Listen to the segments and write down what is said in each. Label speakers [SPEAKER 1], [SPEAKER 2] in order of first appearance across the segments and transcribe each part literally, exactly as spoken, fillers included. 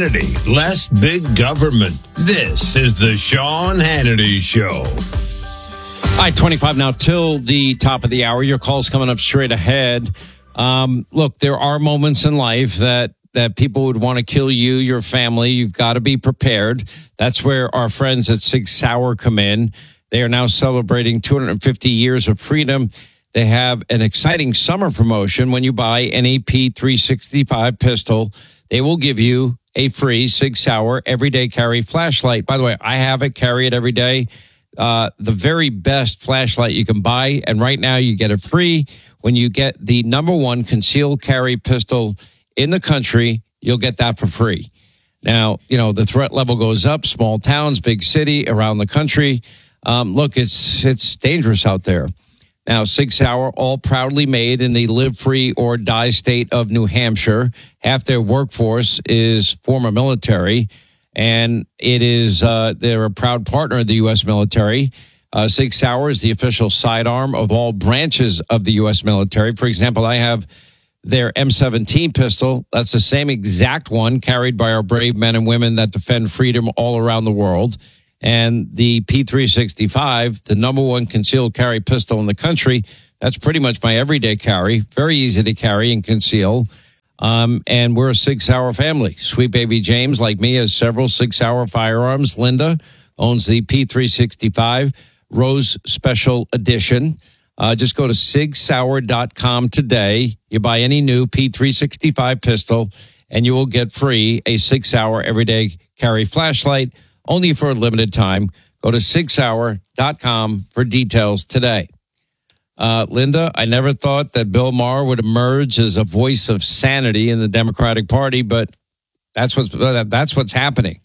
[SPEAKER 1] Hannity, less big government. This is the Sean Hannity Show.
[SPEAKER 2] All right, twenty-five now till the top of the hour. Your call's coming up straight ahead. Um, look, there are moments in life that that people would want to kill you, your family. You've got to be prepared. That's where our friends at Sig Sauer come in. They are now celebrating two hundred fifty years of freedom. They have an exciting summer promotion. When you buy any P three sixty-five pistol, they will give you a free Sig Sauer everyday carry flashlight. By the way, I have it, carry it every day. Uh, the very best flashlight you can buy. And right now you get it free when you get the number one concealed carry pistol in the country. You'll get that for free. Now, you know, the threat level goes up, small towns, big city, around the country. Um, look, it's, it's dangerous out there. Now, Sig Sauer, all proudly made in the live free or die state of New Hampshire. Half their workforce is former military. And it is, uh, they're a proud partner of the U S military. Uh, Sig Sauer is the official sidearm of all branches of the U S military. For example, I have their M seventeen pistol. That's the same exact one carried by our brave men and women that defend freedom all around the world. And the P three sixty-five, the number one concealed carry pistol in the country, that's pretty much my everyday carry. Very easy to carry and conceal. Um, and we're a Sig Sauer family. Sweet baby James, like me, has several Sig Sauer firearms. Linda owns the P three sixty-five Rose Special Edition. Uh, just go to sig sauer dot com today. You buy any new P three sixty-five pistol, and you will get free a Sig Sauer everyday carry flashlight, only for a limited time. Go to sig sauer dot com for details today. Uh, Linda, I never thought that Bill Maher would emerge as a voice of sanity in the Democratic Party, but that's what's, that's what's happening.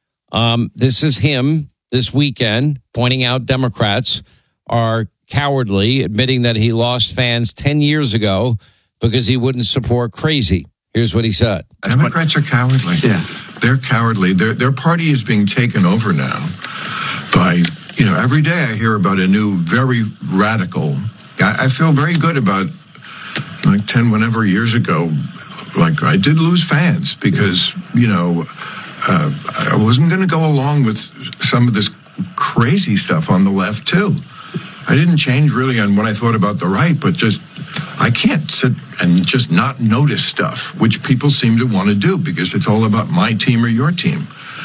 [SPEAKER 2] Um, this is him this weekend pointing out Democrats are cowardly, admitting that he lost fans ten years ago because he wouldn't support crazy. Here's what he said.
[SPEAKER 3] Democrats are cowardly.
[SPEAKER 4] Yeah.
[SPEAKER 3] They're cowardly. Their, their party is being taken over now by, you know, every day I hear about a new, very radical. I, I feel very good about, like ten, whenever years ago, like I did lose fans because, you know, uh, I wasn't going to go along with some of this crazy stuff on the left, too. I didn't change really on what I thought about the right, but just I can't sit and just not notice stuff, which people seem to want to do because it's all about my team or your team.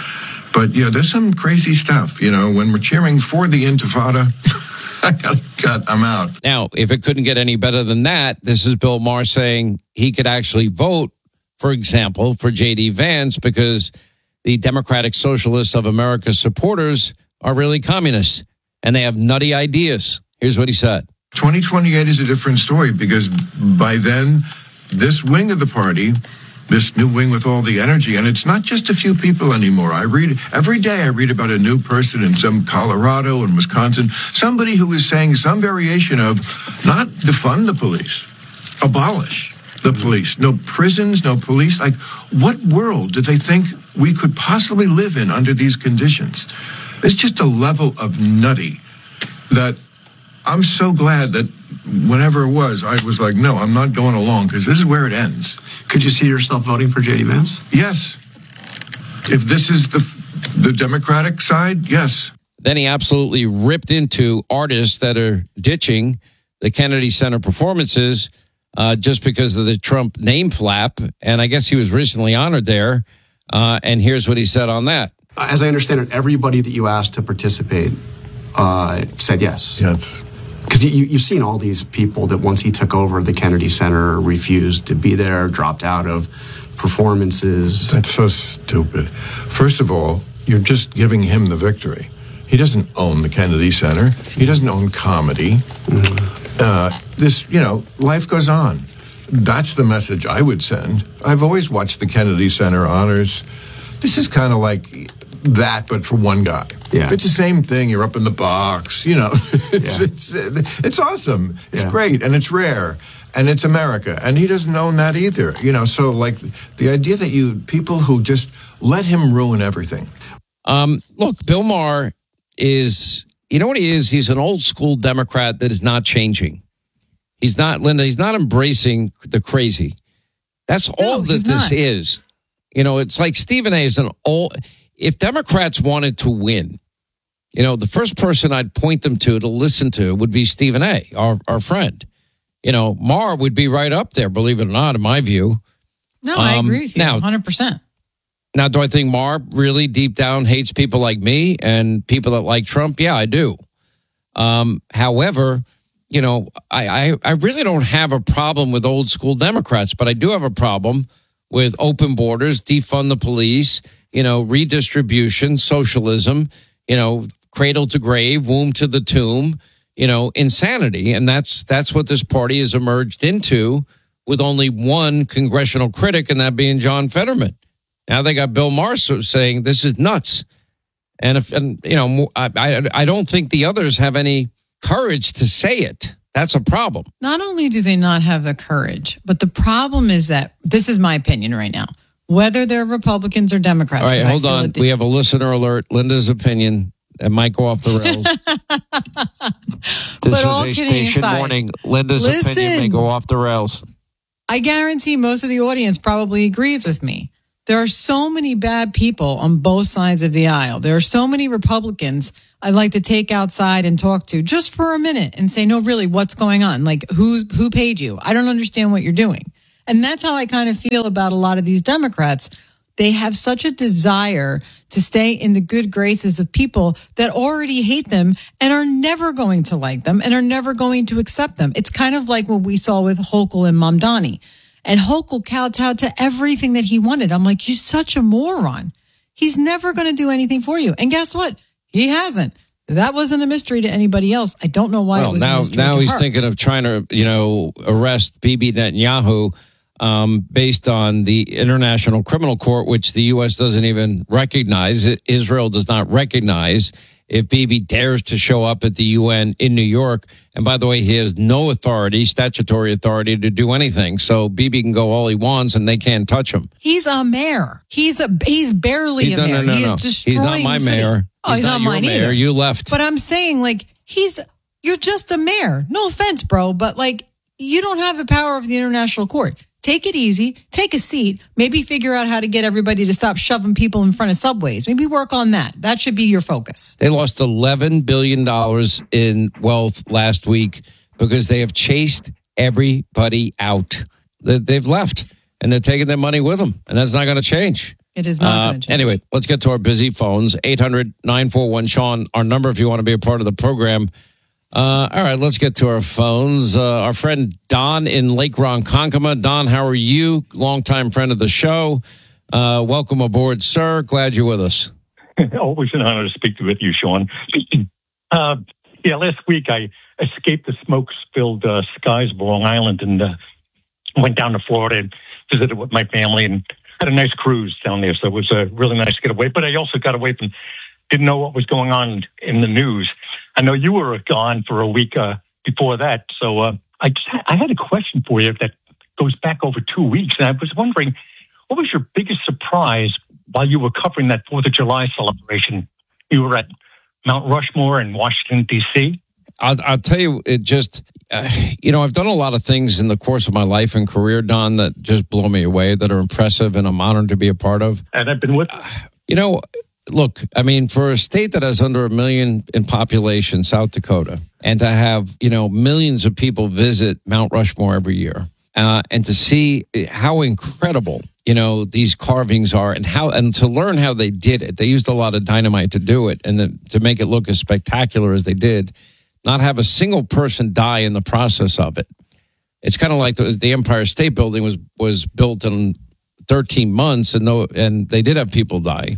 [SPEAKER 3] But, yeah, there's some crazy stuff, you know, when we're cheering for the Intifada, I got to cut, I'm out.
[SPEAKER 2] Now, if it couldn't get any better than that, this is Bill Maher saying he could actually vote, for example, for J D Vance because the Democratic Socialists of America supporters are really communists. And they have nutty ideas. Here's what he said.
[SPEAKER 3] twenty twenty-eight is a different story because by then, this wing of the party, this new wing with all the energy, and it's not just a few people anymore. I read, every day I read about a new person in some Colorado and Wisconsin, somebody who is saying some variation of not defund the police, abolish the police. No prisons, no police. Like, what world do they think we could possibly live in under these conditions? It's just a level of nutty that I'm so glad that whenever it was, I was like, no, I'm not going along because this is where it ends.
[SPEAKER 4] Could you see yourself voting for J D Vance?
[SPEAKER 3] Yes. If this is the the Democratic side, yes.
[SPEAKER 2] Then he absolutely ripped into artists that are ditching the Kennedy Center performances uh, just because of the Trump name flap. And I guess he was recently honored there. Uh, and here's what he said on that.
[SPEAKER 4] As I understand it, everybody that you asked to participate uh, said yes.
[SPEAKER 3] Yes.
[SPEAKER 4] Because you, you've seen all these people that once he took over the Kennedy Center refused to be there, dropped out of performances.
[SPEAKER 3] That's so stupid. First of all, you're just giving him the victory. He doesn't own the Kennedy Center. He doesn't own comedy. Mm-hmm. Uh, this, you know, life goes on. That's the message I would send. I've always watched the Kennedy Center honors. This is kind of like that, but for one guy.
[SPEAKER 4] Yeah.
[SPEAKER 3] It's the same thing. You're up in the box, you know. it's,
[SPEAKER 4] yeah.
[SPEAKER 3] it's, it's awesome. It's
[SPEAKER 4] yeah.
[SPEAKER 3] great, and it's rare, and it's America. And he doesn't own that either, you know. So, like, the idea that you, people who just let him ruin everything.
[SPEAKER 2] Um, look, Bill Maher is, you know what he is? He's an old school Democrat that is not changing. He's not, Linda, he's not embracing the crazy. That's all
[SPEAKER 5] No,
[SPEAKER 2] that
[SPEAKER 5] he's
[SPEAKER 2] this
[SPEAKER 5] not.
[SPEAKER 2] is. You know, it's like Stephen A. is an old. If Democrats wanted to win, you know, the first person I'd point them to to listen to would be Stephen A., our our friend. You know, Maher would be right up there, believe it or not, in my view.
[SPEAKER 5] No, I
[SPEAKER 2] Um,
[SPEAKER 5] agree with you,
[SPEAKER 2] now-
[SPEAKER 5] one hundred percent.
[SPEAKER 2] Now, do I think Maher really deep down hates people like me and people that like Trump? Yeah, I do. Um, however, you know, I, I, I really don't have a problem with old school Democrats, but I do have a problem with open borders, defund the police, you know, redistribution, socialism, you know, cradle to grave, womb to the tomb, you know, insanity. And that's that's what this party has emerged into with only one congressional critic, and that being John Fetterman. Now they got Bill Maher saying this is nuts. And, if and you know, I, I, I don't think the others have any courage to say it. That's a problem.
[SPEAKER 5] Not only do they not have the courage, but the problem is that, this is my opinion right now, whether they're Republicans or Democrats.
[SPEAKER 2] All right,
[SPEAKER 5] 'cause I
[SPEAKER 2] hold
[SPEAKER 5] feel
[SPEAKER 2] on.
[SPEAKER 5] that they-
[SPEAKER 2] We have a listener alert. Linda's opinion. It might go off the rails. This
[SPEAKER 5] But all
[SPEAKER 2] is a
[SPEAKER 5] kidding
[SPEAKER 2] station
[SPEAKER 5] aside,
[SPEAKER 2] warning. Linda's opinion may
[SPEAKER 5] listen.
[SPEAKER 2] go off the rails.
[SPEAKER 5] I guarantee most of the audience probably agrees with me. There are so many bad people on both sides of the aisle. There are so many Republicans I'd like to take outside and talk to just for a minute and say, no, really, what's going on? Like, who, who paid you? I don't understand what you're doing. And that's how I kind of feel about a lot of these Democrats. They have such a desire to stay in the good graces of people that already hate them and are never going to like them and are never going to accept them. It's kind of like what we saw with Hochul and Mamdani. And Hochul kowtowed to everything that he wanted. I'm like, you're such a moron. He's never going to do anything for you. And guess what? He hasn't. That wasn't a mystery to anybody else. I don't know why
[SPEAKER 2] Well,
[SPEAKER 5] it was
[SPEAKER 2] now,
[SPEAKER 5] a mystery
[SPEAKER 2] now
[SPEAKER 5] to
[SPEAKER 2] he's
[SPEAKER 5] her.
[SPEAKER 2] thinking of trying to, you know, arrest Bibi Netanyahu um, based on the International Criminal Court, which the U S doesn't even recognize. Israel does not recognize. If Bibi dares to show up at the U N in New York, and by the way, he has no authority, statutory authority to do anything. So Bibi can go all he wants, and they can't touch him.
[SPEAKER 5] He's a mayor. He's a he's barely
[SPEAKER 2] He-
[SPEAKER 5] a
[SPEAKER 2] no,
[SPEAKER 5] mayor.
[SPEAKER 2] no, no,
[SPEAKER 5] he is
[SPEAKER 2] no.
[SPEAKER 5] destroying
[SPEAKER 2] He's not my
[SPEAKER 5] the city.
[SPEAKER 2] mayor.
[SPEAKER 5] Oh, he's,
[SPEAKER 2] He's
[SPEAKER 5] not,
[SPEAKER 2] your
[SPEAKER 5] mine
[SPEAKER 2] mayor.
[SPEAKER 5] either.
[SPEAKER 2] You left.
[SPEAKER 5] But I'm saying, like, he's you're just a mayor. No offense, bro, but like, you don't have the power of the international court. Take it easy. Take a seat. Maybe figure out how to get everybody to stop shoving people in front of subways. Maybe work on that. That should be your focus.
[SPEAKER 2] They lost eleven billion dollars in wealth last week because they have chased everybody out. They- They've left, and they're taking their money with them, and that's not going to change.
[SPEAKER 5] It is not
[SPEAKER 2] Uh,
[SPEAKER 5] going to change.
[SPEAKER 2] anyway, let's get to our busy phones. eight hundred nine four one Sean, our number if you want to be a part of the program. Uh, all right, let's get to our phones. Uh, our friend Don in Lake Ronkonkoma. Don, how are you? Longtime friend of the show. Uh, welcome aboard, sir. Glad you're with us.
[SPEAKER 6] Always an honor to speak with you, Sean. uh, yeah, last week I escaped the smoke-filled uh, skies of Long Island and uh, went down to Florida and visited with my family and had a nice cruise down there. So it was uh, really nice to get away. But I also got away from, didn't know what was going on in the news. I know you were gone for a week uh, before that. So uh, I just had, I had a question for you that goes back over two weeks. And I was wondering, what was your biggest surprise while you were covering that fourth of July celebration? You were at Mount Rushmore in Washington, D C?
[SPEAKER 2] I'll, I'll tell you, it just, uh, you know, I've done a lot of things in the course of my life and career, Don, that just blow me away, that are impressive and I'm honored to be a part of.
[SPEAKER 6] And I've been with
[SPEAKER 2] You know, look, I mean, for a state that has under a million in population, South Dakota, and to have, you know, millions of people visit Mount Rushmore every year, uh, and to see how incredible, you know, these carvings are and how, and to learn how they did it. They used a lot of dynamite to do it and the, to make it look as spectacular as they did, not have a single person die in the process of it. It's kind of like the, the Empire State Building was, was built in thirteen months and no, and they did have people die.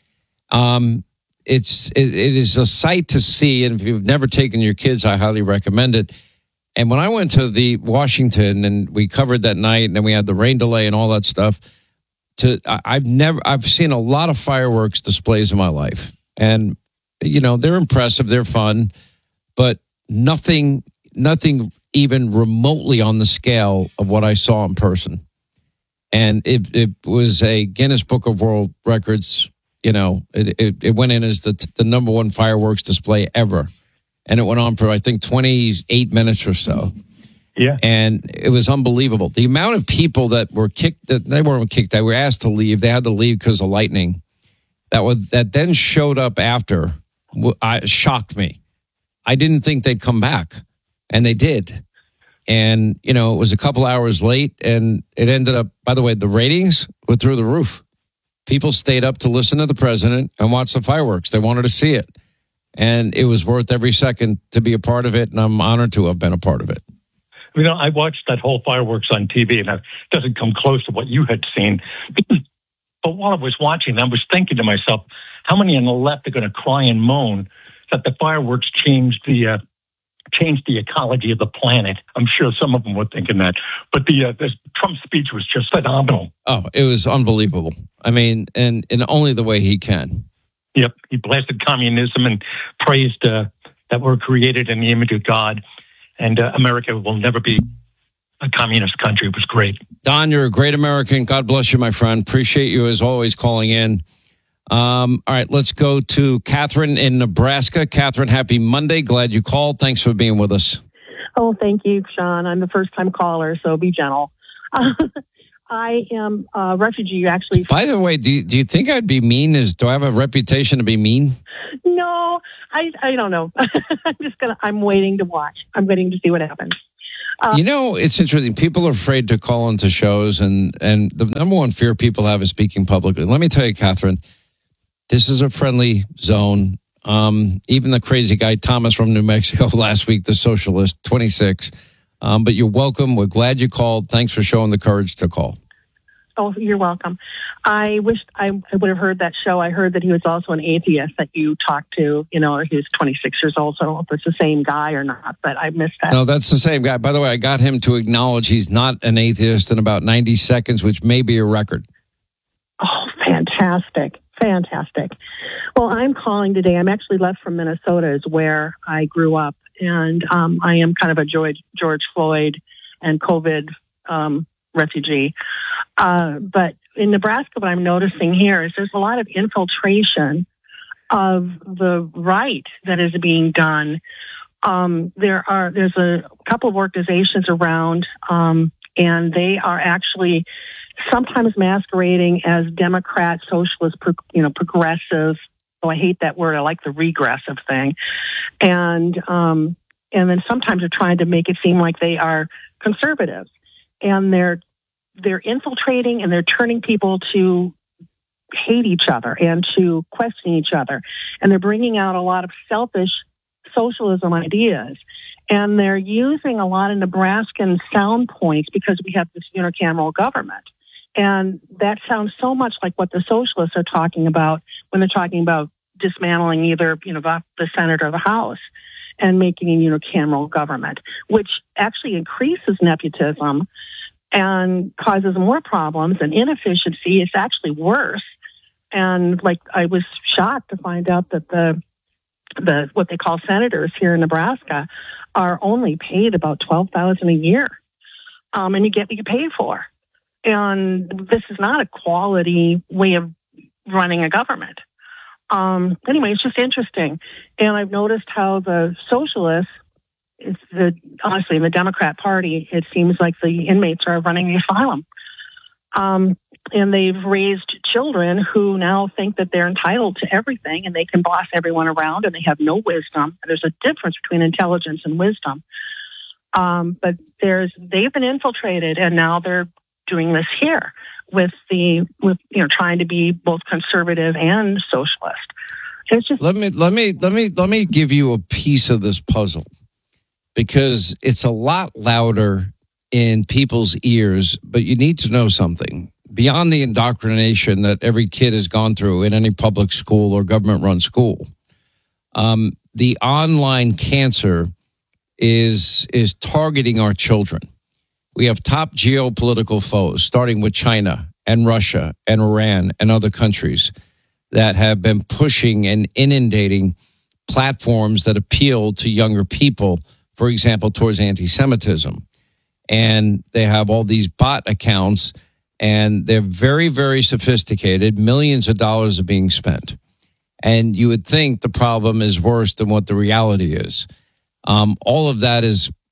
[SPEAKER 2] Um, it's it, it is a sight to see, and if you've never taken your kids, I highly recommend it. And when I went to the Washington and we covered that night, and then we had the rain delay and all that stuff, to I, I've never I've seen a lot of fireworks displays in my life, and you know they're impressive, they're fun, but nothing nothing even remotely on the scale of what I saw in person. And it it was a Guinness Book of World Records. You know, it, it, it went in as the the number one fireworks display ever. And it went on for, I think, twenty-eight minutes or so.
[SPEAKER 6] Yeah.
[SPEAKER 2] And it was unbelievable. The amount of people that were kicked, that they weren't kicked, they were asked to leave. They had to leave because of lightning. That was, that then showed up after, I, shocked me. I didn't think they'd come back, and they did. And, you know, it was a couple hours late, and it ended up, by the way, the ratings were through the roof. People stayed up to listen to the president and watch the fireworks. They wanted to see it. And it was worth every second to be a part of it, and I'm honored to have been a part of it.
[SPEAKER 6] You know, I watched that whole fireworks on T V, and it doesn't come close to what you had seen. But while I was watching, I was thinking to myself, how many on the left are going to cry and moan that the fireworks changed the uh, changed the ecology of the planet? I'm sure some of them were thinking that. But the, uh, the Trump speech was just phenomenal.
[SPEAKER 2] Oh, it was unbelievable. I mean, and in only the way he can.
[SPEAKER 6] Yep, he blasted communism and praised uh, that we're created in the image of God, and uh, America will never be a communist country. It was great.
[SPEAKER 2] Don, you're a great American. God bless you, my friend. Appreciate you as always calling in. Um, all right, let's go to Catherine in Nebraska. Catherine, happy Monday. Glad you called. Thanks for being with us.
[SPEAKER 7] Oh, thank you, Sean. I'm the first-time caller, so be gentle. I am a refugee, actually.
[SPEAKER 2] By the way, do you, do you think I'd be mean? Is do I have a reputation to be mean?
[SPEAKER 7] No, I I don't know. I'm just gonna. I'm waiting to watch. I'm waiting to see what happens. Uh,
[SPEAKER 2] you know, it's interesting. People are afraid to call into shows, and and the number one fear people have is speaking publicly. Let me tell you, Catherine, this is a friendly zone. Um, even the crazy guy Thomas from New Mexico last week, the socialist, twenty-six. Um, but you're welcome. We're glad you called. Thanks for showing the courage to call.
[SPEAKER 7] Oh, you're welcome. I wished I, I would have heard that show. I heard that he was also an atheist that you talked to. You know, he was twenty-six years old. So I don't know if it's the same guy or not, but I missed that.
[SPEAKER 2] No, that's the same guy. By the way, I got him to acknowledge he's not an atheist in about ninety seconds, which may be a record.
[SPEAKER 7] Oh, fantastic. Fantastic. Well, I'm calling today. I'm actually left from Minnesota, is where I grew up. And um, I am kind of a George, George Floyd and COVID um, refugee. Uh, but in Nebraska, what I'm noticing here is there's a lot of infiltration of the right that is being done. Um, there are there's a couple of organizations around, um, and they are actually sometimes masquerading as Democrat, socialist, pro, you know, progressive. Oh, I hate that word. I like the regressive thing. And um, and then sometimes they're trying to make it seem like they are conservatives. And they're they're infiltrating and they're turning people to hate each other and to question each other. And they're bringing out a lot of selfish socialism ideas. And they're using a lot of Nebraskan sound points because we have this unicameral government. And that sounds so much like what the socialists are talking about when they're talking about dismantling either, you know, the Senate or the House and making a unicameral government, which actually increases nepotism and causes more problems and inefficiency. It's actually worse. And like, I was shocked to find out that the the what they call senators here in Nebraska are only paid about twelve thousand dollars a year, um, and you get what you pay for. And this is not a quality way of running a government. Um, anyway, it's just interesting. And I've noticed how the socialists, it's the honestly, in the Democrat Party, it seems like the inmates are running the asylum. Um, and they've raised children who now think that they're entitled to everything and they can boss everyone around and they have no wisdom. There's a difference between intelligence and wisdom. Um, but there's they've been infiltrated and now they're doing this here with the with you know trying to be both conservative and socialist. It's just
[SPEAKER 2] let me let me let me let me give you a piece of this puzzle because it's a lot louder in people's ears, but you need to know something. Beyond the indoctrination that every kid has gone through in any public school or government-run school, um, the online cancer is is targeting our children. We have top geopolitical foes, starting with China and Russia and Iran and other countries that have been pushing and inundating platforms that appeal to younger people, for example, towards anti-Semitism. And they have all these bot accounts, and they're very, very sophisticated. Millions of dollars are being spent. And you would think the problem is worse than what the reality is. Um, all of that is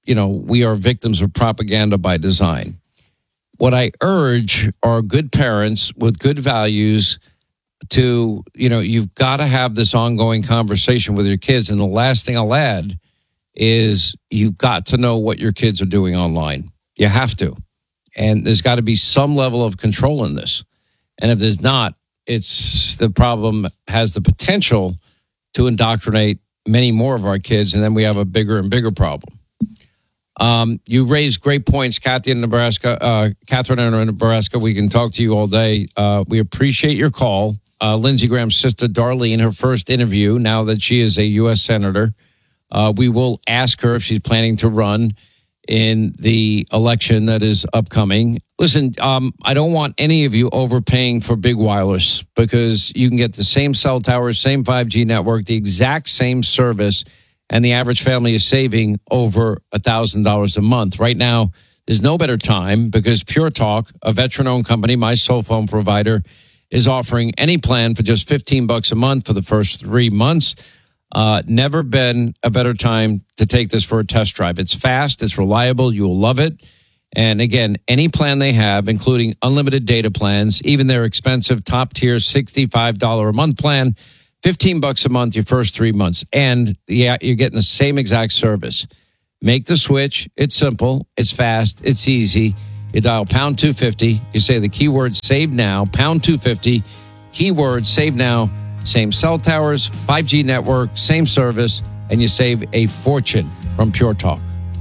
[SPEAKER 2] you know, we are victims of propaganda by design. What I urge are good parents with good values to, you know, you've got to have this ongoing conversation with your kids. And the last thing I'll add is you've got to know what your kids are doing online. You have to. And there's got to be some level of control in this. And if there's not, it's the problem has the potential to indoctrinate many more of our kids. And then we have a bigger and bigger problem. Um, you raised great points, Kathy in Nebraska, uh, Catherine in Nebraska. We can talk to you all day. Uh, we appreciate your call. Uh, Lindsey Graham's sister, Darlene, her first interview, now that she is a U S Senator. Uh, we will ask her if she's planning to run in the election that is upcoming. Listen, um, I don't want any of you overpaying for big wireless because you can get the same cell towers, same five G network, the exact same service, and the average family is saving over one thousand dollars a month. Right now, there's no better time because Pure Talk, a veteran-owned company, my cell phone provider, is offering any plan for just fifteen bucks a month for the first three months. Uh, never been a better time to take this for a test drive. It's fast, it's reliable, you'll love it. And again, any plan they have, including unlimited data plans, even their expensive top-tier sixty-five dollars a month plan, fifteen bucks a month your first three months. And yeah, you're getting the same exact service. Make the switch. It's simple. It's fast. It's easy. You dial pound two fifty. You say the keyword save now, pound two fifty, keyword save now, same cell towers, five G network, same service, and you save a fortune from Pure Talk.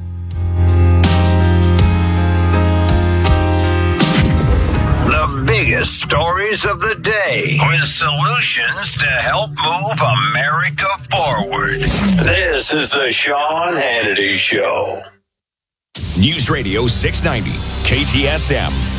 [SPEAKER 1] The biggest stories of the day with solutions to help move America forward. This is the Sean Hannity Show.
[SPEAKER 8] News Radio six ninety, K T S M.